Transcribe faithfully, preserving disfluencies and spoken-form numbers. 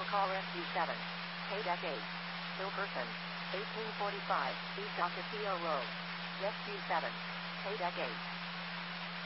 Vehicle call Rescue seven. K-Deck eight. Ill person. eighteen forty-five, East Ocotillo Road. Rescue seven. K-Deck eight.